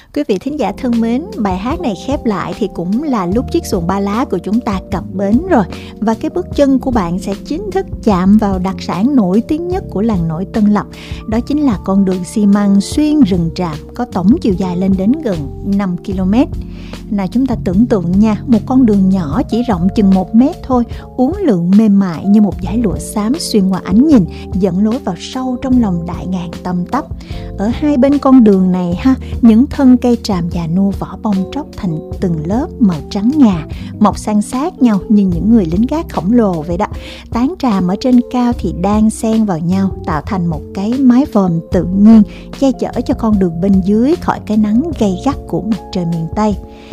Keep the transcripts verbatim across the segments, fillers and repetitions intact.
Quý vị thính giả thân mến, bài hát này khép lại thì cũng là lúc chiếc xuồng ba lá của chúng ta cập bến rồi. Và cái bước chân của bạn sẽ chính thức chạm vào đặc sản nổi tiếng nhất của làng nổi Tân Lập. Đó chính là con đường xi măng xuyên rừng tràm, có tổng chiều dài lên đến gần năm ki lô mét. Nào chúng ta tưởng tượng nha, một con đường nhỏ chỉ rộng chừng một mét thôi, uốn lượn mềm mại như một dải lụa xám xuyên qua ánh nhìn, dẫn lối vào sâu trong lòng đại ngàn tăm tắp. Ở hai bên con đường này ha, những thân cây tràm già nua vỏ bông tróc thành từng lớp màu trắng ngà, mọc san sát nhau như những người lính gác khổng lồ vậy đó. Tán tràm ở trên cao thì đan xen vào nhau, tạo thành một cái mái vòm tự nhiên, che chở cho con đường bên dưới khỏi cái nắng gay gắt của mặt trời miền Tây.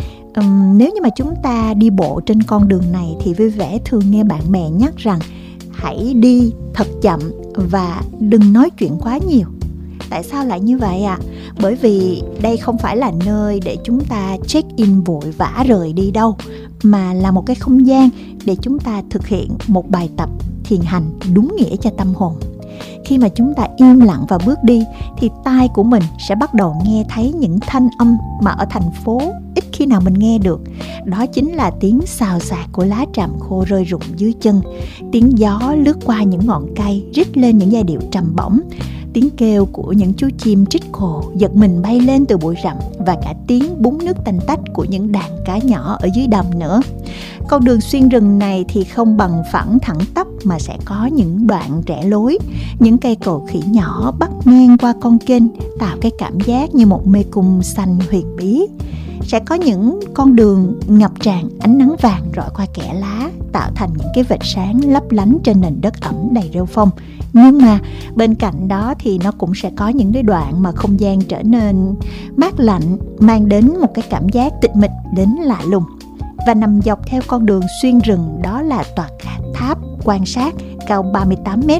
Um, nếu như mà chúng ta đi bộ trên con đường này thì vui vẻ thường nghe bạn bè nhắc rằng hãy đi thật chậm và đừng nói chuyện quá nhiều. Tại sao lại như vậy ạ? À? Bởi vì đây không phải là nơi để chúng ta check-in vội vã rời đi đâu, mà là một cái không gian để chúng ta thực hiện một bài tập thiền hành đúng nghĩa cho tâm hồn. Khi mà chúng ta im lặng và bước đi thì tai của mình sẽ bắt đầu nghe thấy những thanh âm mà ở thành phố ít khi nào mình nghe được. Đó chính là tiếng xào xạc của lá tràm khô rơi rụng dưới chân, tiếng gió lướt qua những ngọn cây rít lên những giai điệu trầm bổng, tiếng kêu của những chú chim trích khồ giật mình bay lên từ bụi rậm, và cả tiếng búng nước tanh tách của những đàn cá nhỏ ở dưới đầm nữa. Con đường xuyên rừng này thì không bằng phẳng thẳng tắp, mà sẽ có những đoạn rẽ lối, những cây cầu khỉ nhỏ bắc ngang qua con kênh, tạo cái cảm giác như một mê cung xanh huyền bí. Sẽ có những con đường ngập tràn ánh nắng vàng rọi qua kẽ lá, tạo thành những cái vệt sáng lấp lánh trên nền đất ẩm đầy rêu phong. Nhưng mà bên cạnh đó thì nó cũng sẽ có những cái đoạn mà không gian trở nên mát lạnh, mang đến một cái cảm giác tịch mịch đến lạ lùng. Và nằm dọc theo con đường xuyên rừng đó là tòa tháp quan sát cao ba mươi tám mét.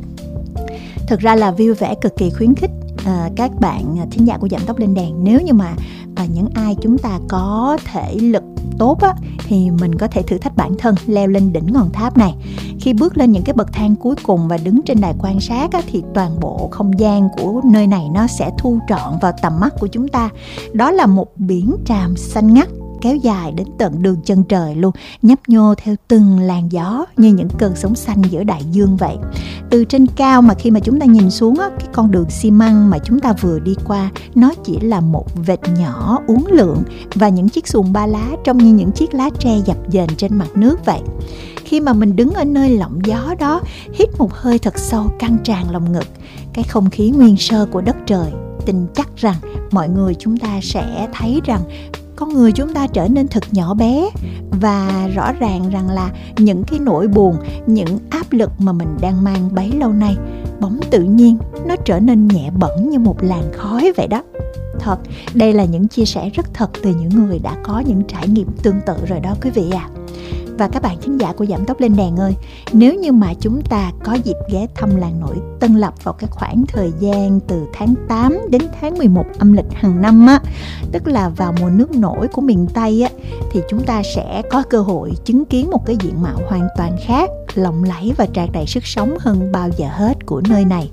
Thực ra là vui vẻ cực kỳ khuyến khích à, các bạn thính giả của Giảm Tốc Lên Đèn, nếu như mà à, những ai chúng ta có thể lực tốt á, thì mình có thể thử thách bản thân leo lên đỉnh ngọn tháp này. Khi bước lên những cái bậc thang cuối cùng và đứng trên đài quan sát á, thì toàn bộ không gian của nơi này nó sẽ thu trọn vào tầm mắt của chúng ta. Đó là một biển tràm xanh ngắt kéo dài đến tận đường chân trời luôn, nhấp nhô theo từng làn gió như những cơn sóng xanh giữa đại dương vậy. Từ trên cao mà khi mà chúng ta nhìn xuống á, cái con đường xi măng mà chúng ta vừa đi qua, nó chỉ là một vệt nhỏ uốn lượn, và những chiếc xuồng ba lá trông như những chiếc lá tre dập dềnh trên mặt nước vậy. Khi mà mình đứng ở nơi lộng gió đó, hít một hơi thật sâu căng tràn lòng ngực, cái không khí nguyên sơ của đất trời, tin chắc rằng mọi người chúng ta sẽ thấy rằng con người chúng ta trở nên thật nhỏ bé, và rõ ràng rằng là những cái nỗi buồn, những áp lực mà mình đang mang bấy lâu nay, bỗng tự nhiên nó trở nên nhẹ bẫng như một làn khói vậy đó. Thật, đây là những chia sẻ rất thật từ những người đã có những trải nghiệm tương tự rồi đó quý vị à. Và các bạn thính giả của Giảm Tốc Lên Đèn ơi, nếu như mà chúng ta có dịp ghé thăm làng nổi Tân Lập vào cái khoảng thời gian từ tháng tám đến tháng mười một âm lịch hàng năm á, tức là vào mùa nước nổi của miền Tây á, thì chúng ta sẽ có cơ hội chứng kiến một cái diện mạo hoàn toàn khác, lộng lẫy và tràn đầy sức sống hơn bao giờ hết của nơi này.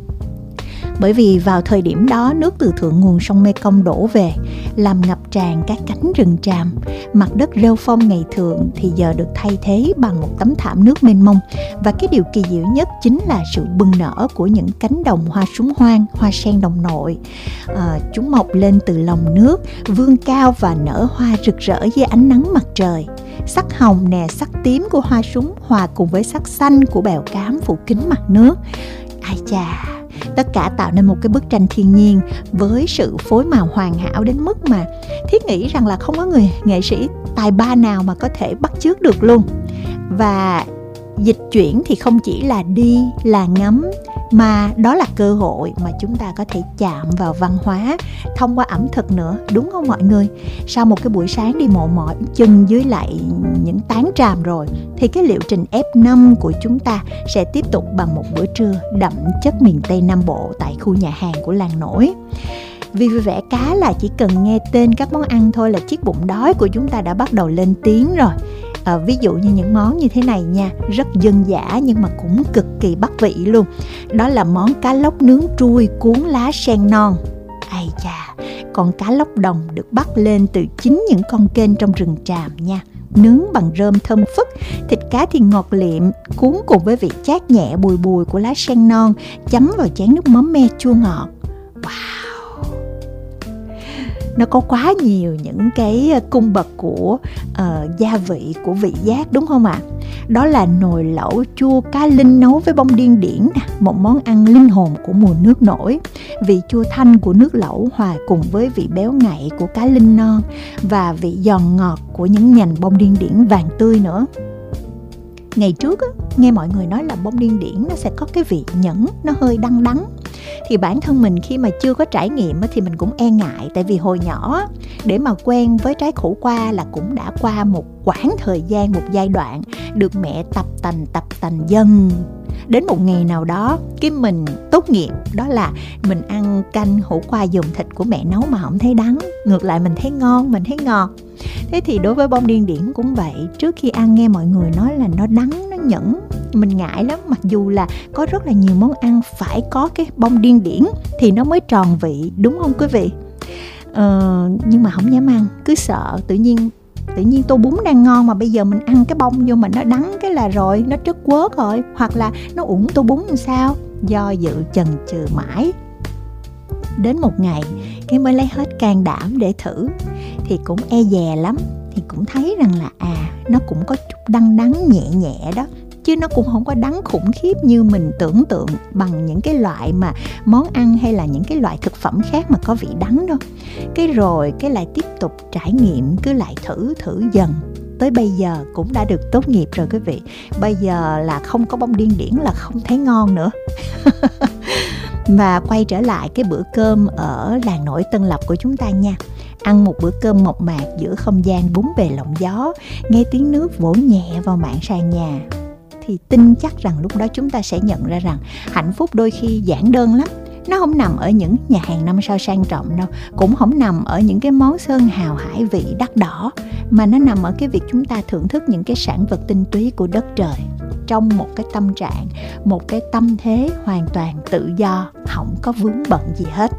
Bởi vì vào thời điểm đó, nước từ thượng nguồn sông Mekong đổ về, làm ngập tràn các cánh rừng tràm. Mặt đất rêu phong ngày thường thì giờ được thay thế bằng một tấm thảm nước mênh mông. Và cái điều kỳ diệu nhất chính là sự bừng nở của những cánh đồng hoa súng hoang, hoa sen đồng nội. À, chúng mọc lên từ lòng nước, vươn cao và nở hoa rực rỡ dưới ánh nắng mặt trời. Sắc hồng nè, sắc tím của hoa súng hòa cùng với sắc xanh của bèo cám phủ kín mặt nước. Ai chà, tất cả tạo nên một cái bức tranh thiên nhiên với sự phối màu hoàn hảo đến mức mà Thiết nghĩ rằng là không có người nghệ sĩ tài ba nào mà có thể bắt chước được luôn. Và dịch chuyển thì không chỉ là đi, là ngắm, mà đó là cơ hội mà chúng ta có thể chạm vào văn hóa thông qua ẩm thực nữa, đúng không mọi người? Sau một cái buổi sáng đi mò mỏi chân dưới lại những tán tràm rồi, thì cái liệu trình ép năm của chúng ta sẽ tiếp tục bằng một bữa trưa đậm chất miền Tây Nam Bộ tại khu nhà hàng của làng nổi. Vì vui vẻ cá là chỉ cần nghe tên các món ăn thôi là chiếc bụng đói của chúng ta đã bắt đầu lên tiếng rồi. À, ví dụ như những món như thế này nha, rất dân dã nhưng mà cũng cực kỳ bắt vị luôn. Đó là món cá lóc nướng trui cuốn lá sen non. Ây chà, con cá lóc đồng được bắt lên từ chính những con kênh trong rừng tràm nha. Nướng bằng rơm thơm phức, thịt cá thì ngọt liệm, cuốn cùng với vị chát nhẹ bùi bùi của lá sen non, chấm vào chén nước mắm me chua ngọt. Wow! Nó có quá nhiều những cái cung bậc của uh, gia vị, của vị giác, đúng không ạ? À? Đó là nồi lẩu chua cá linh nấu với bông điên điển, một món ăn linh hồn của mùa nước nổi. Vị chua thanh của nước lẩu hòa cùng với vị béo ngậy của cá linh non và vị giòn ngọt của những nhành bông điên điển vàng tươi nữa. Ngày trước á, nghe mọi người nói là bông điên điển nó sẽ có cái vị nhẫn, nó hơi đắng đắng. Thì bản thân mình khi mà chưa có trải nghiệm thì mình cũng e ngại. Tại vì hồi nhỏ để mà quen với trái khổ qua là cũng đã qua một quãng thời gian, một giai đoạn được mẹ tập tành tập tành dần. Đến một ngày nào đó cái mình tốt nghiệp, đó là mình ăn canh hổ qua dùng thịt của mẹ nấu mà không thấy đắng, ngược lại mình thấy ngon, mình thấy ngọt. Thế thì đối với bông điên điển cũng vậy. Trước khi ăn nghe mọi người nói là nó đắng, nó nhẫn, mình ngại lắm. Mặc dù là có rất là nhiều món ăn phải có cái bông điên điển thì nó mới tròn vị, đúng không quý vị? Ờ, nhưng mà không dám ăn, cứ sợ tự nhiên Tự nhiên tô bún đang ngon mà bây giờ mình ăn cái bông vô mà nó đắng cái là rồi, nó trất quớt rồi. Hoặc là nó uổng tô bún làm sao? Do dự chần chừ mãi. Đến một ngày cái mới lấy hết can đảm để thử. Thì cũng e dè lắm. Thì cũng thấy rằng là à, nó cũng có chút đắng đắng nhẹ nhẹ đó, chứ nó cũng không có đắng khủng khiếp như mình tưởng tượng bằng những cái loại mà món ăn hay là những cái loại thực phẩm khác mà có vị đắng đâu. Cái rồi cái lại tiếp tục trải nghiệm, cứ lại thử thử dần. Tới bây giờ cũng đã được tốt nghiệp rồi quý vị. Bây giờ là không có bông điên điển là không thấy ngon nữa. Và quay trở lại cái bữa cơm ở làng nổi Tân Lập của chúng ta nha. Ăn một bữa cơm mộc mạc giữa không gian bốn bề lộng gió, nghe tiếng nước vỗ nhẹ vào mạn sàn nhà, thì tin chắc rằng lúc đó chúng ta sẽ nhận ra rằng hạnh phúc đôi khi giản đơn lắm. Nó không nằm ở những nhà hàng năm sao sang trọng đâu, cũng không nằm ở những cái món sơn hào hải vị đắt đỏ, mà nó nằm ở cái việc chúng ta thưởng thức những cái sản vật tinh túy của đất trời trong một cái tâm trạng, một cái tâm thế hoàn toàn tự do, không có vướng bận gì hết.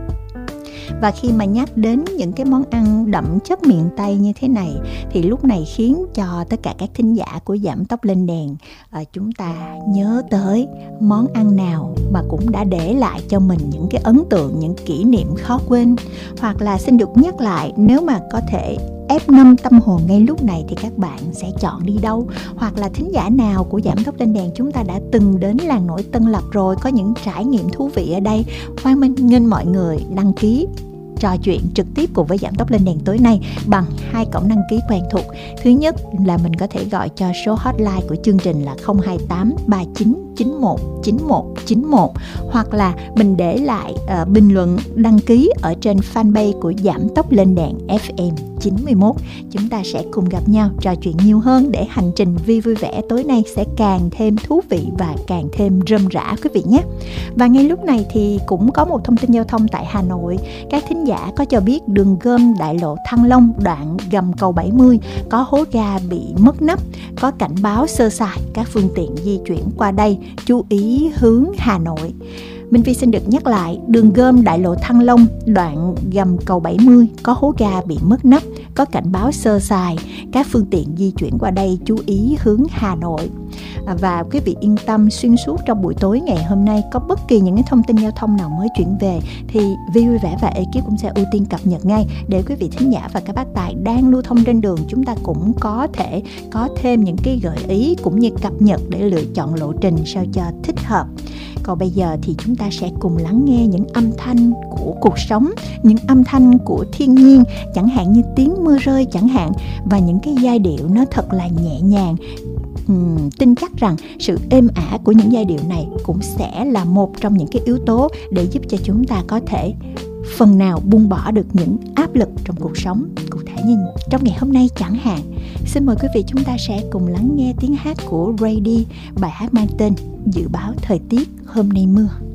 Và khi mà nhắc đến những cái món ăn đậm chất miền Tây như thế này thì lúc này khiến cho tất cả các thính giả của Giảm Tốc Lên Đèn à, chúng ta nhớ tới món ăn nào mà cũng đã để lại cho mình những cái ấn tượng, những kỷ niệm khó quên. Hoặc là xin được nhắc lại, nếu mà có thể ép năm tâm hồn ngay lúc này thì các bạn sẽ chọn đi đâu? Hoặc là thính giả nào của Giảm Tốc Lên Đèn chúng ta đã từng đến làng nổi Tân Lập rồi, có những trải nghiệm thú vị ở đây? Hoan nghênh mọi người đăng ký trò chuyện trực tiếp cùng với Giảm Tốc Lên Đèn tối nay bằng hai cổng đăng ký quen thuộc. Thứ nhất là mình có thể gọi cho số hotline của chương trình là không hai tám ba chín chín một chín một chín một, hoặc là mình để lại uh, bình luận đăng ký ở trên fanpage của Giảm Tốc Lên Đèn ép em chín mốt. Chúng ta sẽ cùng gặp nhau trò chuyện nhiều hơn để hành trình Vi vui vẻ tối nay sẽ càng thêm thú vị và càng thêm rơm rã quý vị nhé. Và ngay lúc này thì cũng có một thông tin giao thông tại Hà Nội. Các thính giả có cho biết đường gom đại lộ Thăng Long đoạn gầm cầu bảy mươi có hố ga bị mất nắp, có cảnh báo sơ sài, các phương tiện di chuyển qua đây chú ý hướng Hà Nội. Minh Vi xin được nhắc lại, đường gom đại lộ Thăng Long đoạn gầm cầu bảy mươi có hố ga bị mất nắp, có cảnh báo sơ sài, các phương tiện di chuyển qua đây chú ý hướng Hà Nội. Và quý vị yên tâm, xuyên suốt trong buổi tối ngày hôm nay có bất kỳ những cái thông tin giao thông nào mới chuyển về thì Vi vui vẻ và ekip cũng sẽ ưu tiên cập nhật ngay, để quý vị thính giả và các bác tài đang lưu thông trên đường chúng ta cũng có thể có thêm những cái gợi ý cũng như cập nhật để lựa chọn lộ trình sao cho thích hợp. Còn bây giờ thì chúng ta sẽ cùng lắng nghe những âm thanh của cuộc sống, những âm thanh của thiên nhiên, chẳng hạn như tiếng mưa rơi chẳng hạn, và những cái giai điệu nó thật là nhẹ nhàng. Uhm, tin chắc rằng sự êm ả của những giai điệu này cũng sẽ là một trong những cái yếu tố để giúp cho chúng ta có thể phần nào buông bỏ được những áp lực trong cuộc sống, cụ thể như trong ngày hôm nay chẳng hạn. Xin mời quý vị chúng ta sẽ cùng lắng nghe tiếng hát của Ray D, bài hát mang tên Dự báo thời tiết hôm nay mưa.